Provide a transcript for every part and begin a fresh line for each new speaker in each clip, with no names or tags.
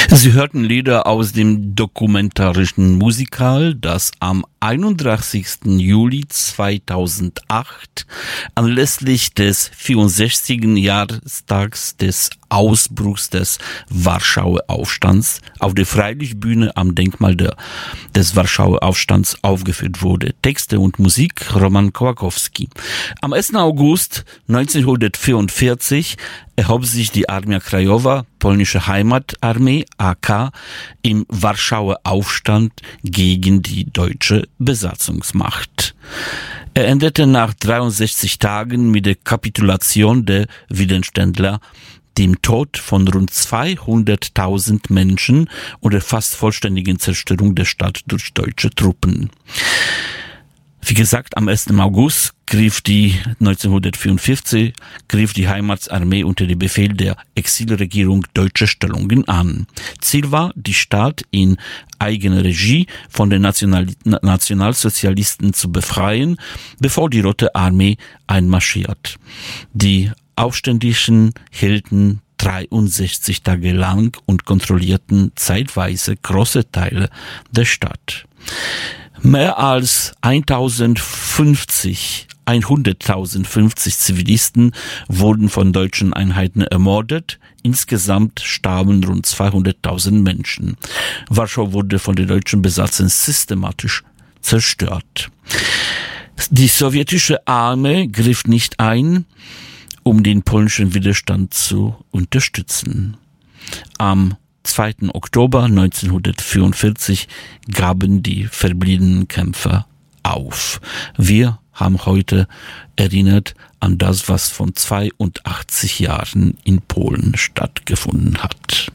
Sie hörten Lieder aus dem dokumentarischen Musikal, das am 31. Juli 2008 anlässlich des 64. Jahrestags des Ausbruchs des Warschauer Aufstands auf der Freilichtbühne am Denkmal des Warschauer Aufstands aufgeführt wurde. Texte und Musik Roman Kołakowski. Am 1. August 1944 erhob sich die Armia Krajowa, polnische Heimatarmee, AK, im Warschauer Aufstand gegen die deutsche Besatzungsmacht. Er endete nach 63 Tagen mit der Kapitulation der Widerständler, dem Tod von rund 200.000 Menschen und der fast vollständigen Zerstörung der Stadt durch deutsche Truppen. Wie gesagt, am 1. August 1944 griff die Heimatarmee unter dem Befehl der Exilregierung deutsche Stellungen an. Ziel war, die Stadt in eigener Regie von den Nationalsozialisten zu befreien, bevor die Rote Armee einmarschiert. Die Aufständischen hielten 63 Tage lang und kontrollierten zeitweise große Teile der Stadt. Mehr als 150 Zivilisten wurden von deutschen Einheiten ermordet. Insgesamt starben rund 200.000 Menschen. Warschau wurde von den deutschen Besatzern systematisch zerstört. Die sowjetische Armee griff nicht ein, um den polnischen Widerstand zu unterstützen. Am 2. Oktober 1944 gaben die verbliebenen Kämpfer auf. Wir haben heute erinnert an das, was vor 82 Jahren in Polen stattgefunden hat.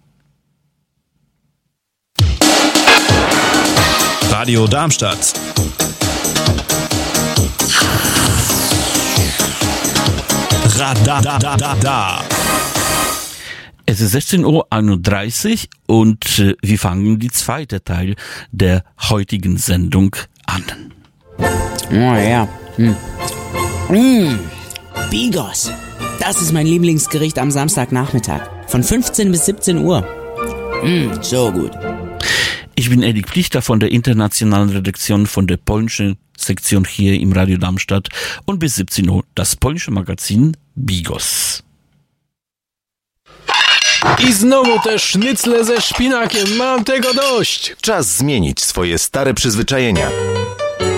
Radio Darmstadt. Radar.
Es ist 16:31 Uhr und wir fangen die zweite Teil der heutigen Sendung an.
Oh ja. Bigos. Das ist mein Lieblingsgericht am Samstagnachmittag. Von 15 bis 17 Uhr. So gut.
Ich bin Erik Plichter von der internationalen Redaktion von der polnischen Sektion hier im Radio Darmstadt und bis 17 Uhr das polnische Magazin Bigos.
I znowu te sznycle ze szpinakiem, mam tego dość!
Czas zmienić swoje stare przyzwyczajenia.